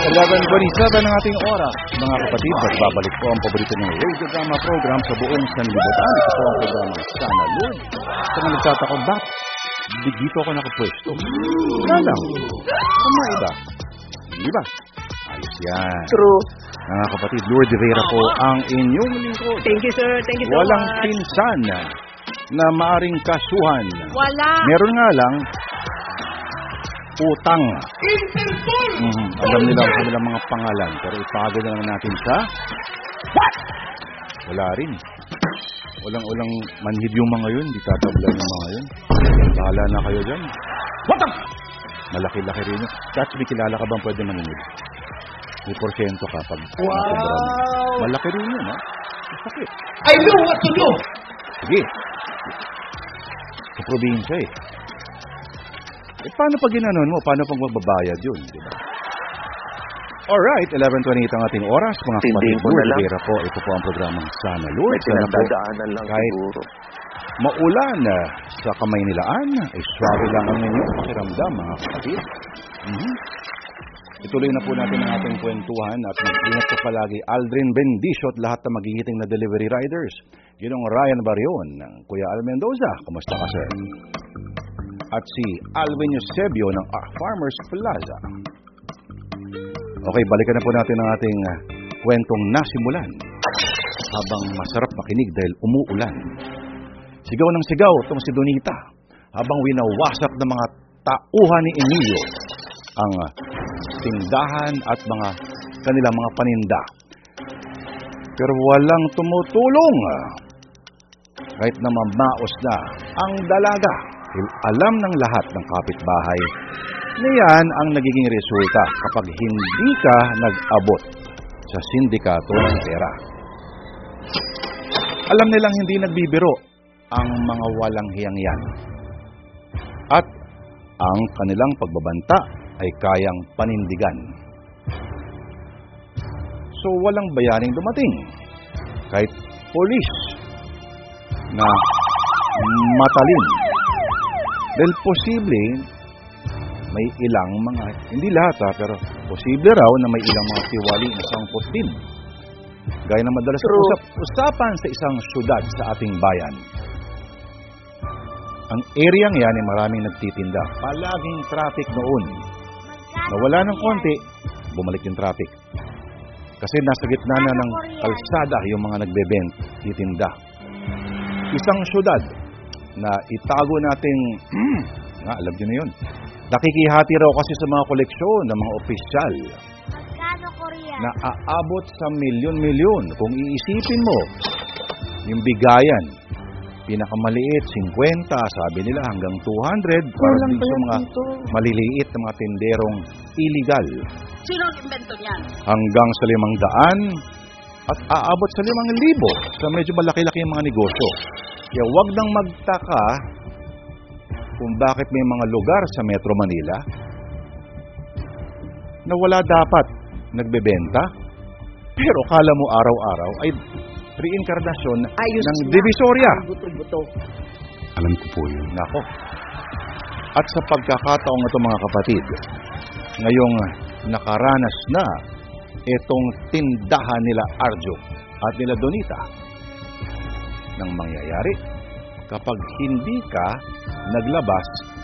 11:27 ang ating oras. Mga kapatid, magbabalik po ang paborito ng radio drama program sa buong sanlibutan. Ito po ang programa Sana Lord. Sa mga nagtataka, bakit dito ako nakapwesto? Wala lang. Kumaida. Di ba? Ayos yan. True. Mga kapatid, Lord Rivera po ang inyong lingkod. Thank you, sir. Thank you so Walang much. pinsan na maaring kasuhan. Wala. Meron nga lang utang. Alam nila ang kanilang mga pangalan, pero ipagod na lang natin sa wala rin. Walang manhid yung mga yun, di tatablan yung mga yun. Bahala na kayo dyan. What the? Malaki-laki rin yun. Catch, may kilala ka bang pwede manunod? May porsyento ka pag malaki rin yun, ha? Masakit. I know what to do! Sige. Sa probinsya eh. Paano pag ginanon mo? Paano pag magbabayad yun? Diba? Alright, 11:28 ang ating oras. Mga kapatid, Lord Rivera po. Ito po ang programang Sana Lord. May pinagdadaanan lang kahit siguro. maulan sa Kamaynilaan, ay swabe lang ang inyong pakiramdam, mga kapatid. Ituloy na po natin ang ating kwentuhan at mag-ingat po palagi Aldrin Bendicio at lahat ng magigiting na delivery riders. Ginong Ryan Barion ng Kuya Al Mendoza. Kumusta ka, sir? At si Alvin Eusebio ng Farmers Plaza. Okay, balikan na po natin ang ating kwentong nasimulan habang masarap makinig dahil umuulan. Sigaw ng sigaw itong si Donita habang winawasak ng mga tauhan ni Emilio ang tindahan at mga kanilang mga paninda. Pero walang tumutulong. Kahit na mamaos na ang dalaga. Alam ng lahat ng kapitbahay na yan ang nagiging resulta kapag hindi ka nag-abot sa sindikato ng pera. Alam nilang hindi nagbibiro ang mga walang hiyang yan. At ang kanilang pagbabanta ay kayang panindigan. So walang bayaning dumating. Kahit polis na matalin. Dahil posible, may ilang mga, hindi lahat pero posible raw na may ilang mga tiwali na sangkot din. Gaya na madalas usapan sa isang syudad sa ating bayan. Ang area yan ay maraming nagtitinda. Palaging traffic noon. Nawala ng konti, bumalik yung traffic. Kasi nasa gitna na ng kalsada yung mga titinda. Isang syudad na itago nating, alam niyo na yun. Nakikihati raw kasi sa mga koleksyon ng mga opisyal na aabot sa milyon-milyon. Kung iisipin mo, yung bigayan, pinakamaliit, 50, sabi nila hanggang 200, para din sa mga maliliit na mga tinderong illegal. Sino ang invento niyan? Hanggang sa 500 at aabot sa 5,000 sa medyo malaki-laki yung mga negosyo. Kaya wag nang magtaka kung bakit may mga lugar sa Metro Manila na wala dapat nagbebenta, pero kala mo araw-araw ay reinkarnasyon ng Divisoria. Alam ko po yun. Nako. At sa pagkakataong ito, mga kapatid, ngayong nakaranas na itong tindahan nila Arjo at nila Donita ng mangyayari kapag hindi ka naglabas